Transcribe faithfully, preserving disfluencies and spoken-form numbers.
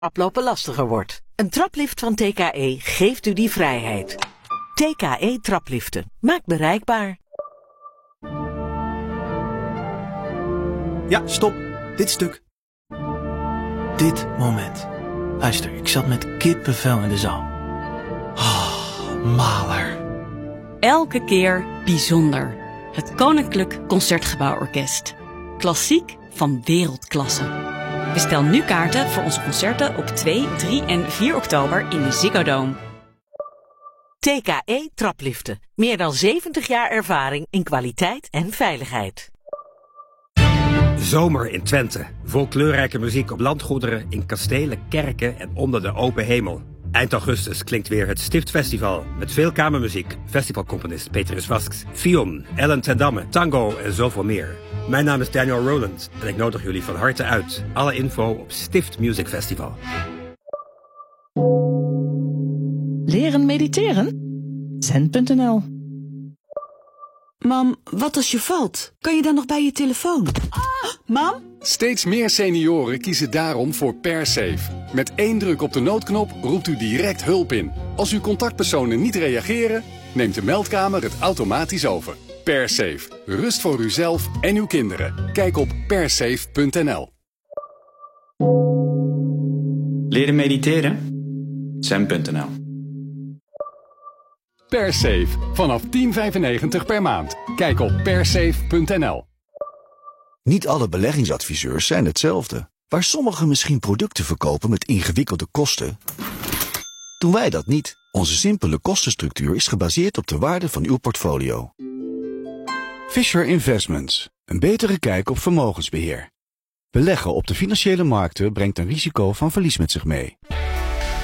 Traplopen lastiger wordt. Een traplift van T K E geeft u die vrijheid. T K E trapliften. Maakt bereikbaar. Ja, stop. Dit stuk. Dit moment. Luister, ik zat met kippenvel in de zaal. Oh, maler. Elke keer bijzonder. Het Koninklijk Concertgebouworkest. Klassiek van wereldklasse. Bestel nu kaarten voor onze concerten op twee, drie en vier oktober in de Ziggo Dome. T K E trapliften. Meer dan zeventig jaar ervaring in kwaliteit en veiligheid. Zomer in Twente. Vol kleurrijke muziek op landgoederen, in kastelen, kerken en onder de open hemel. Eind augustus klinkt weer het Stiftfestival met veel kamermuziek, festivalcomponist Petrus Vasks, Fion, Ellen ten Damme, tango en zoveel meer. Mijn naam is Daniel Rowland en ik nodig jullie van harte uit. Alle info op Stift Music Festival. Leren mediteren? zen punt n l. Mam, wat als je valt? Kan je dan nog bij je telefoon? Ah, mam? Steeds meer senioren kiezen daarom voor PerSafe. Met één druk op de noodknop roept u direct hulp in. Als uw contactpersonen niet reageren, neemt de meldkamer het automatisch over. PerSafe. Rust voor uzelf en uw kinderen. Kijk op persafe punt n l. Leren mediteren? zen punt n l. PerSafe. Vanaf tien vijfennegentig per maand. Kijk op persafe punt n l. Niet alle beleggingsadviseurs zijn hetzelfde. Waar sommigen misschien producten verkopen met ingewikkelde kosten, doen wij dat niet. Onze simpele kostenstructuur is gebaseerd op de waarde van uw portfolio. Fisher Investments. Een betere kijk op vermogensbeheer. Beleggen op de financiële markten brengt een risico van verlies met zich mee.